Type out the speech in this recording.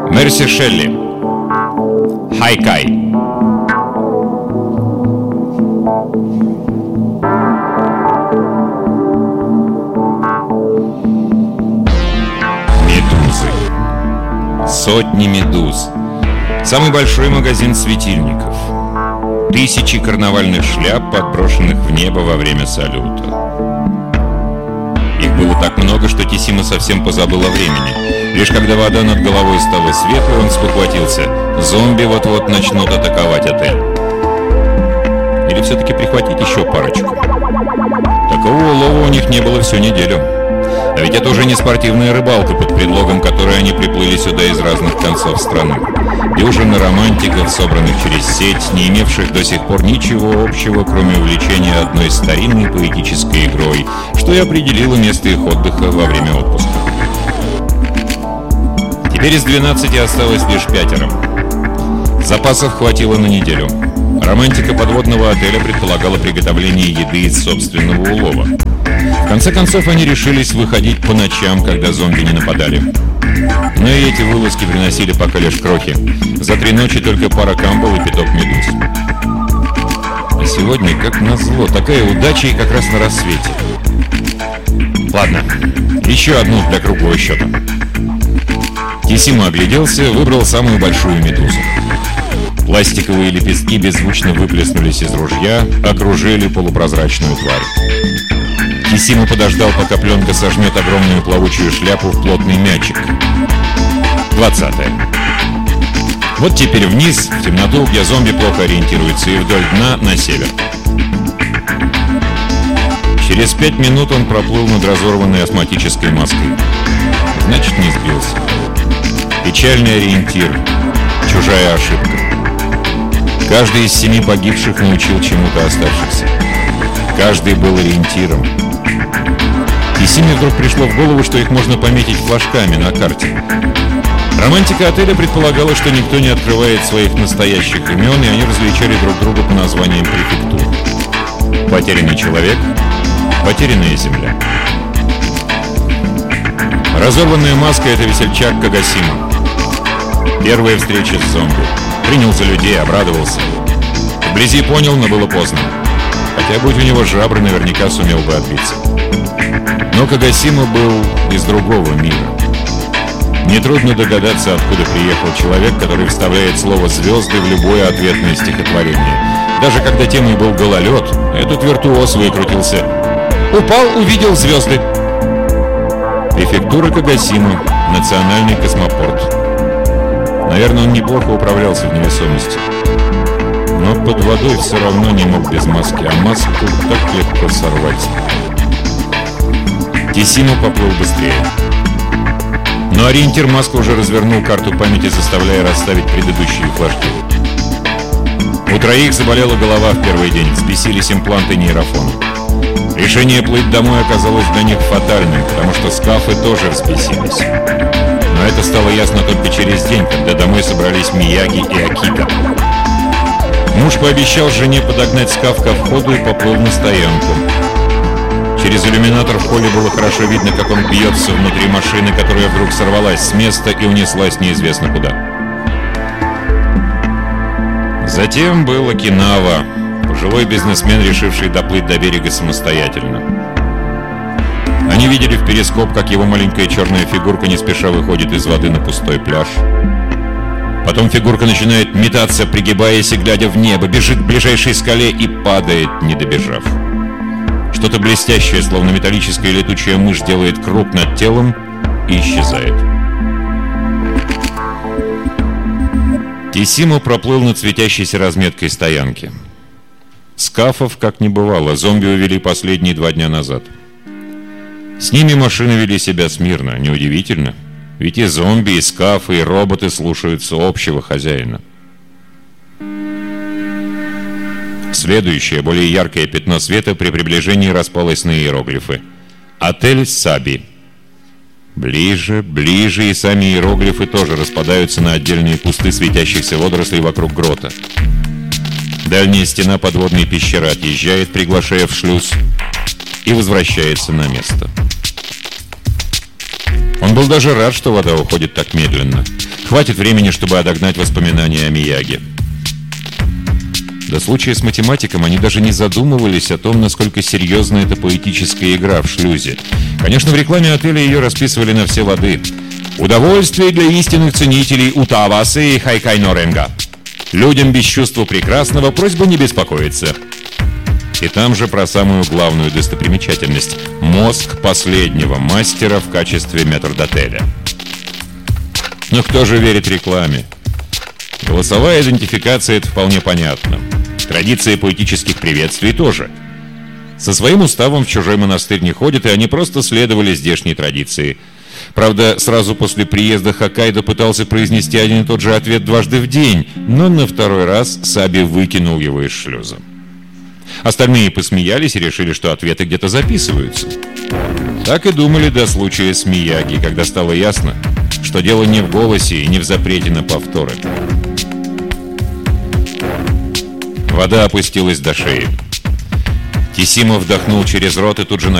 Мерси Шелли. Хайкай. Медузы. Сотни медуз. Самый большой магазин светильников. Тысячи карнавальных шляп, подброшенных в небо во время салюта. Их было так много, что Тисима совсем позабыл о времени. Лишь когда вода над головой стала светлой, он спохватился. Зомби вот-вот начнут атаковать отель. Или все-таки прихватить еще парочку? Такого улова у них не было всю неделю. А ведь это уже не спортивная рыбалка, под предлогом которой они приплыли сюда из разных концов страны. Дюжина романтиков, собранных через сеть, не имевших до сих пор ничего общего, кроме увлечения одной старинной поэтической игрой, что и определило место их отдыха во время отпуска. Теперь из 12 осталось лишь 5. Запасов хватило на неделю. Романтика подводного отеля предполагала приготовление еды из собственного улова. В конце концов, они решились выходить по ночам, когда зомби не нападали. Но и эти вылазки приносили пока лишь крохи. За 3 ночи только пара камбал и пяток медуз. А сегодня, как назло, такая удача и как раз на рассвете. Ладно, еще одну для круглого счета. Тисима огляделся, выбрал самую большую медузу. Пластиковые лепестки беззвучно выплеснулись из ружья, окружили полупрозрачную тварь. Тисима подождал, пока пленка сожмет огромную плавучую шляпу в плотный мячик. 20. Вот теперь вниз, в темноту, где зомби плохо ориентируется, и вдоль дна на север. Через 5 минут он проплыл над разорванной астматической маской. Значит, не сбился. Печальный ориентир. Чужая ошибка. Каждый из 7 погибших научил чему-то оставшихся. Каждый был ориентиром. Тисиме вдруг пришло в голову, что их можно пометить флажками на карте. Романтика отеля предполагала, что никто не открывает своих настоящих имен, и они различали друг друга по названиям префектур. Потерянный человек, потерянная земля. Разорванная маска — это весельчак Кагасима. Первая встреча с зомби. Принял за людей, обрадовался. Вблизи понял, но было поздно. Хотя, будь у него жабры, наверняка сумел бы отбиться. Но Кагасима был из другого мира. Нетрудно догадаться, откуда приехал человек, который вставляет слово «звезды» в любое ответное стихотворение. Даже когда темой был гололед, этот виртуоз выкрутился. «Упал, увидел звезды». Префектура Кагасима, национальный космопорт. Наверное, он неплохо управлялся в невесомости. Но под водой все равно не мог без маски, а маску так легко сорвать. Тисима поплыл быстрее. Но ориентир маска уже развернул карту памяти, заставляя расставить предыдущие флажки. У 3 заболела голова в первый день, взбесились импланты нейрофона. Решение плыть домой оказалось для них фатальным, потому что скафы тоже взбесились. Но это стало ясно только через день, когда домой собрались Мияги и Акита. Муж пообещал жене подогнать скаф ко входу и поплыл на стоянку. Через иллюминатор в холле было хорошо видно, как он бьется внутри машины, которая вдруг сорвалась с места и унеслась неизвестно куда. Затем был Окинава, пожилой бизнесмен, решивший доплыть до берега самостоятельно. Они видели в перископ, как его маленькая черная фигурка не спеша выходит из воды на пустой пляж. Потом фигурка начинает метаться, пригибаясь и глядя в небо, бежит к ближайшей скале и падает, не добежав. Что-то блестящее, словно металлическая летучая мышь, делает круг над телом и исчезает. Тисима проплыл над светящейся разметкой стоянки. Скафов как не бывало, зомби увели последние 2 дня назад. С ними машины вели себя смирно, неудивительно. Ведь и зомби, и скафы, и роботы слушаются общего хозяина. Следующее, более яркое пятно света при приближении распалось на иероглифы. Отель Саби. Ближе, ближе, и сами иероглифы тоже распадаются на отдельные кусты светящихся водорослей вокруг грота. Дальняя стена подводной пещеры отъезжает, приглашая в шлюз, и возвращается на место. Он был даже рад, что вода уходит так медленно. Хватит времени, чтобы отогнать воспоминания о Мияги. До случая с математиком они даже не задумывались о том, насколько серьезна эта поэтическая игра в шлюзе. Конечно, в рекламе отеля ее расписывали на все лады. «Удовольствие для истинных ценителей Утавасы и Хайкайноренга. Людям без чувства прекрасного просьба не беспокоиться». И там же про самую главную достопримечательность – мозг последнего мастера в качестве метрдотеля. Но кто же верит рекламе? Голосовая идентификация – это вполне понятно. Традиция поэтических приветствий тоже. Со своим уставом в чужой монастырь не ходят, и они просто следовали здешней традиции. Правда, сразу после приезда Хоккайдо пытался произнести один и тот же ответ дважды в день, но на второй раз Саби выкинул его из шлюза. Остальные посмеялись и решили, что ответы где-то записываются. Так и думали до случая с Мияги, когда стало ясно, что дело не в голосе и не в запрете на повторы. Вода опустилась до шеи. Кисима вдохнул через рот и тут же